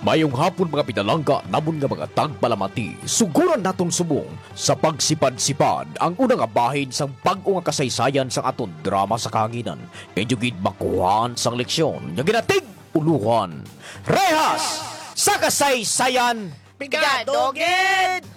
Mayong hapon mga pinalangga, namon nga mga tagpalamati, suguran naton subong sa pagsipad-sipad ang unang bahin sang bag-o nga kasaysayan sang aton drama sa kahanginan. Medyo gid makuhaan sang leksyon, nga ginatig uluhan. Rehas sa kasaysayan! Bigadogid!